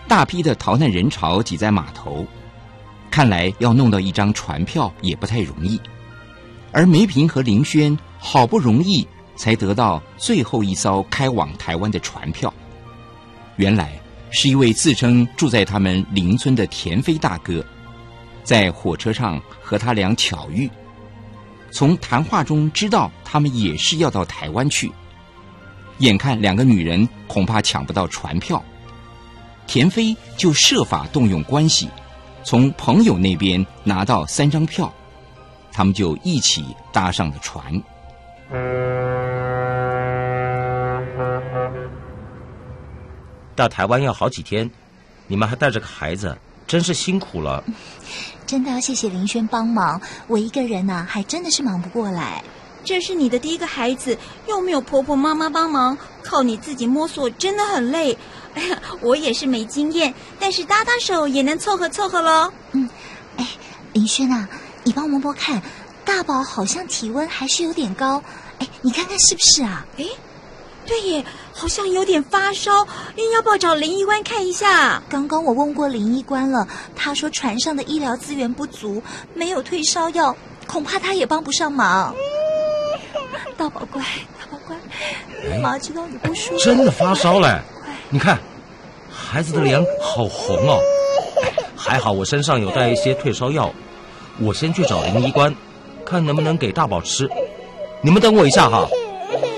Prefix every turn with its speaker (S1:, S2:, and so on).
S1: 大批的逃难人潮挤在码头，看来要弄到一张船票也不太容易。而梅萍和林轩好不容易才得到最后一艘开往台湾的船票，原来是一位自称住在他们邻村的田飞大哥，在火车上和他俩巧遇，从谈话中知道他们也是要到台湾去。眼看两个女人恐怕抢不到船票，田飞就设法动用关系，从朋友那边拿到3张票，他们就一起搭上了船。
S2: 到台湾要好几天，你们还带着个孩子，真是辛苦了。
S3: 真的要谢谢林轩帮忙，我一个人啊，还真的是忙不过来。
S4: 这是你的第一个孩子，又没有婆婆妈妈帮忙，靠你自己摸索真的很累。哎呀，我也是没经验，但是搭搭手也能凑合凑合咯。
S3: 林轩啊，你帮我摸摸看，大宝好像体温还是有点高，你看看是不是啊？
S4: 对耶，好像有点发烧，你要不要找林医官看一下？
S3: 刚刚我问过林医官了，他说船上的医疗资源不足，没有退烧药，恐怕他也帮不上忙。大宝乖，大宝乖，妈知道你不舒服，
S2: 真的发烧了，你看孩子的脸好红哦。还好我身上有带一些退烧药，我先去找林医官，看能不能给大宝吃。你们等我一下哈。